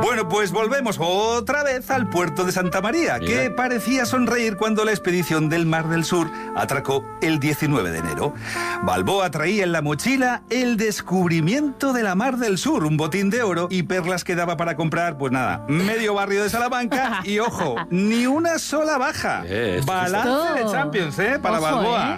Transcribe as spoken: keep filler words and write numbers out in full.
Bueno, pues volvemos otra vez al puerto de Santa María, Mira. que parecía sonreír cuando la expedición del Mar del Sur atracó el diecinueve de enero. Balboa traía en la mochila el descubrimiento de la Mar del Sur, un botín de oro y perlas que daba para comprar, pues nada, medio barrio de Salamanca y, ojo, ni una sola baja. Eh, esto sí está- Balance de Champions, ¿eh? Para Ojo, Balboa. ¿eh?